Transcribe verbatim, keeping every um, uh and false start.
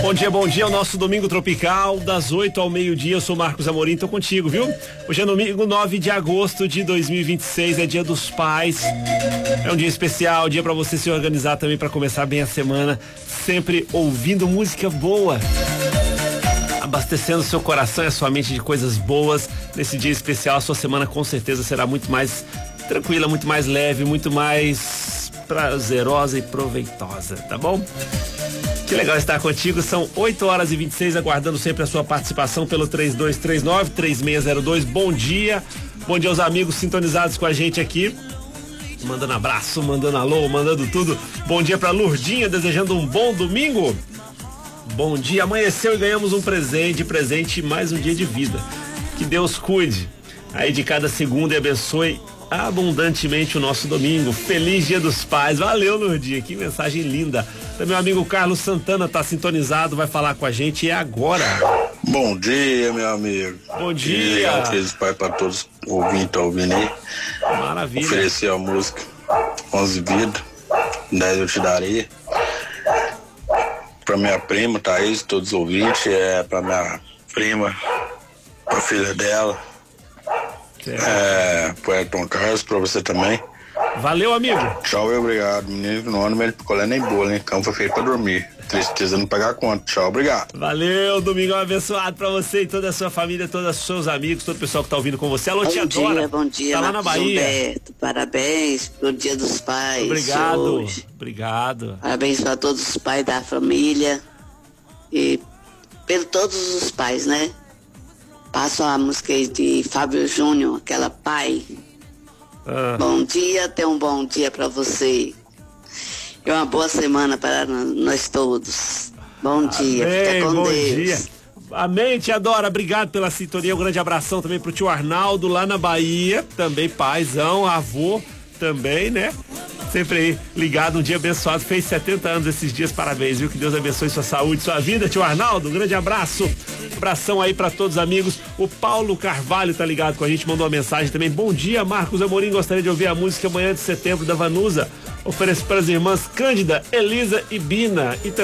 Bom dia, bom dia, o nosso Domingo Tropical, das oito ao meio-dia. Eu sou Marcos Amorim, tô contigo, viu? Hoje é domingo nove de agosto de dois mil e vinte e seis, é dia dos pais. É um dia especial, dia pra você se organizar também pra começar bem a semana, sempre ouvindo música boa, abastecendo seu coração e a sua mente de coisas boas. Nesse dia especial, a sua semana com certeza será muito mais tranquila, muito mais leve, muito mais prazerosa e proveitosa, tá bom? Que legal estar contigo, são oito horas e vinte e seis, aguardando sempre a sua participação pelo três dois três nove, três seis zero dois. Bom dia, bom dia aos amigos sintonizados com a gente aqui, mandando abraço, mandando alô, mandando tudo. Bom dia pra Lurdinha, desejando um bom domingo. Bom dia, amanheceu e ganhamos um presente, presente mais um dia de vida. Que Deus cuide aí de cada segundo e abençoe abundantemente o nosso domingo. Feliz Dia dos Pais. Valeu, Lurdinha, que mensagem linda. Meu amigo Carlos Santana tá sintonizado, vai falar com a gente, e é agora. Bom dia, meu amigo. Bom dia. E um feliz pai para todos ouvindo, tá ouvindo aí. Maravilha. Oferecer a música onze vidas, dez eu te darei. Pra minha prima, Thaís, todos os ouvintes, é pra minha prima, pra filha dela. Certo. É, pro Elton Carlos, pra você também. Valeu, amigo. Tchau e obrigado. Menino não anda picolé nem bolo, hein? Cama foi feito pra dormir. Tristeza não pagar a conta. Tchau, obrigado. Valeu, domingão abençoado pra você e toda a sua família, todos os seus amigos, todo o pessoal que tá ouvindo com você. Alô, tia Dora. Bom dia, bom dia. Tá lá na Bahia. Humberto, parabéns pro Dia dos Pais. Obrigado, hoje. obrigado. Parabéns pra todos os pais da família e por todos os pais, né? Passo a música aí de Fábio Júnior, aquela Pai. Ah. Bom dia, tenha um bom dia pra você. E uma boa semana para nós todos. Bom dia, Amém, fica com bom Deus. Dia. Amém, tia Dora, obrigado pela sintonia, um grande abração também pro tio Arnaldo lá na Bahia, também paizão, avô também, né? Sempre aí ligado, um dia abençoado, fez setenta anos esses dias, parabéns, viu? Que Deus abençoe sua saúde, sua vida, tio Arnaldo, um grande abraço, abração aí pra todos os amigos. O Paulo Carvalho tá ligado com a gente, mandou uma mensagem também. Bom dia, Marcos Amorim, gostaria de ouvir a música Amanhã de Setembro da Vanusa, ofereço para as irmãs Cândida, Elisa e Bina, e